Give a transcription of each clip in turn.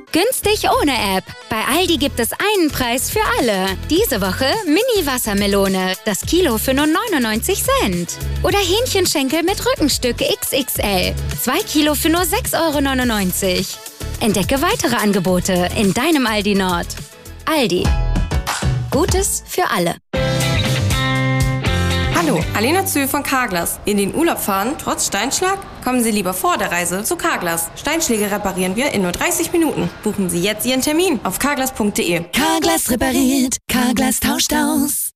Günstig ohne App. Bei Aldi gibt es einen Preis für alle. Diese Woche Mini-Wassermelone. Das Kilo für nur 99 Cent. Oder Hähnchenschenkel mit Rückenstück XXL. 2 Kilo für nur 6,99 €. Entdecke weitere Angebote in deinem Aldi Nord. Aldi. Gutes für alle. Hallo, Alena Zühl von Carglass. In den Urlaub fahren, trotz Steinschlag? Kommen Sie lieber vor der Reise zu Carglass. Steinschläge reparieren wir in nur 30 Minuten. Buchen Sie jetzt Ihren Termin auf carglass.de. Carglass repariert, Carglass tauscht aus.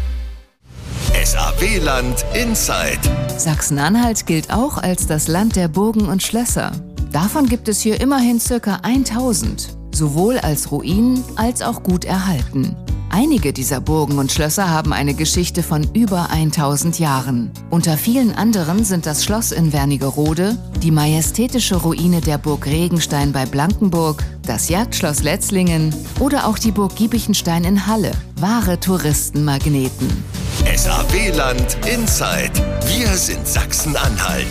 SAW-Land Inside. Sachsen-Anhalt gilt auch als das Land der Burgen und Schlösser. Davon gibt es hier immerhin ca. 1000, sowohl als Ruinen als auch gut erhalten. Einige dieser Burgen und Schlösser haben eine Geschichte von über 1000 Jahren. Unter vielen anderen sind das Schloss in Wernigerode, die majestätische Ruine der Burg Regenstein bei Blankenburg, das Jagdschloss Letzlingen oder auch die Burg Giebichenstein in Halle. Wahre Touristenmagneten. SAW-Land Inside. Wir sind Sachsen-Anhalt.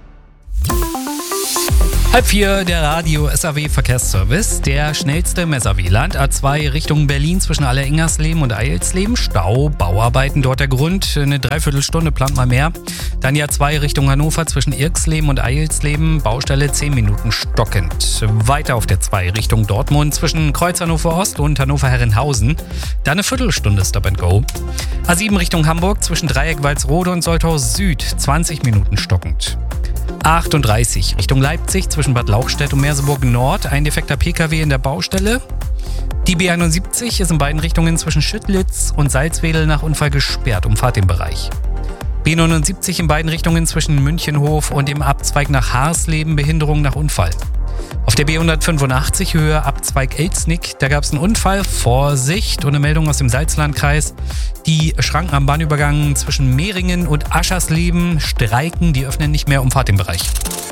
3:30, der Radio SAW Verkehrsservice. Der schnellste im SAW-Land. A2 Richtung Berlin zwischen Aller-Ingersleben und Eilsleben. Stau, Bauarbeiten, dort der Grund. Eine Dreiviertelstunde, plant mal mehr. Dann die A2 Richtung Hannover zwischen Irksleben und Eilsleben. Baustelle 10 Minuten stockend. Weiter auf der 2 Richtung Dortmund zwischen Kreuz Hannover Ost und Hannover Herrenhausen. Dann eine Viertelstunde Stop and Go. A7 Richtung Hamburg zwischen Dreieck Walsrode und Solthaus Süd. 20 Minuten stockend. 38 Richtung Leipzig zwischen Bad Lauchstädt und Merseburg Nord. Ein defekter PKW in der Baustelle. Die B71 ist in beiden Richtungen zwischen Schüttlitz und Salzwedel nach Unfall gesperrt. Umfahrt den Bereich. B79 in beiden Richtungen zwischen Münchenhof und dem Abzweig nach Haarsleben. Behinderung nach Unfall. Auf der B185 Höhe Abzweig Elznick, da gab es einen Unfall. Vorsicht und eine Meldung aus dem Salzlandkreis. Die Schranken am Bahnübergang zwischen Mehringen und Aschersleben streiken, die öffnen nicht mehr, umfahrt den Bereich.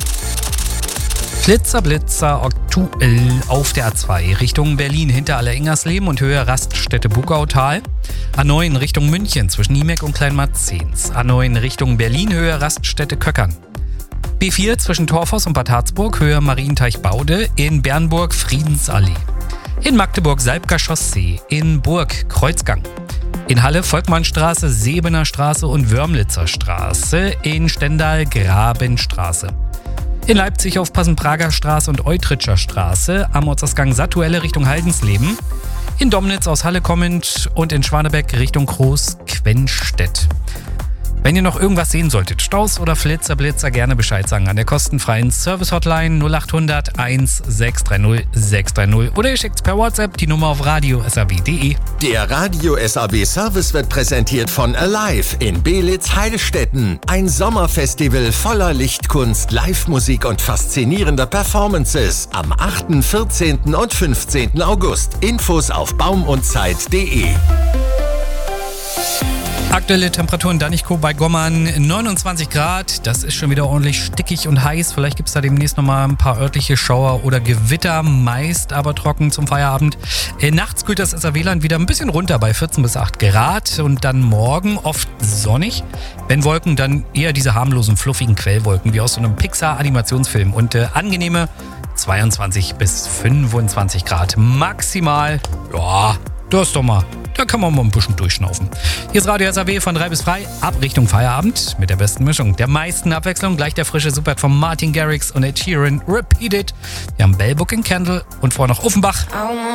Blitzer aktuell auf der A2 Richtung Berlin hinter Aller-Ingersleben und Höhe Raststätte Bugautal. A9 Richtung München zwischen Niemeck und Kleinmarzens. A9 Richtung Berlin Höhe Raststätte Köckern. B4 zwischen Torfoss und Bad Harzburg, Höhe Marienteich-Baude, in Bernburg Friedensallee. In Magdeburg Salbker Chaussee, in Burg Kreuzgang. In Halle Volkmannstraße, Sebener Straße und Wörmlitzer Straße, in Stendal Grabenstraße. In Leipzig aufpassen Prager Straße und Eutritscher Straße, am Ortsausgang Sattuelle Richtung Haldensleben. In Domnitz aus Halle kommend und in Schwanebeck Richtung Groß-Quenstedt. Wenn ihr noch irgendwas sehen solltet, Staus oder Blitzer, gerne Bescheid sagen an der kostenfreien Service-Hotline 0800 1630 630 oder ihr schickt per WhatsApp die Nummer auf radio.saw.de. Der Radio SAW Service wird präsentiert von Alive in Belitz-Heilstätten. Ein Sommerfestival voller Lichtkunst, Live-Musik und faszinierender Performances. Am 8., 14. und 15. August. Infos auf baumundzeit.de. Aktuelle Temperaturen Danichko bei Gommern 29 Grad. Das ist schon wieder ordentlich stickig und heiß. Vielleicht gibt es da demnächst nochmal ein paar örtliche Schauer oder Gewitter. Meist aber trocken zum Feierabend. Nachts kühlt das SAW-Land wieder ein bisschen runter bei 14 bis 8 Grad. Und dann morgen oft sonnig. Wenn Wolken, dann eher diese harmlosen, fluffigen Quellwolken wie aus so einem Pixar-Animationsfilm. Und angenehme 22 bis 25 Grad maximal. Ja, das ist doch mal. Da kann man mal ein bisschen durchschnaufen. Hier ist Radio SAW von 3 bis 3 ab Richtung Feierabend mit der besten Mischung. Der meisten Abwechslung, gleich der frische Superhit von Martin Garrix und Ed Sheeran, Repeat It. Wir haben Bell Book and Candle und vorher noch Offenbach.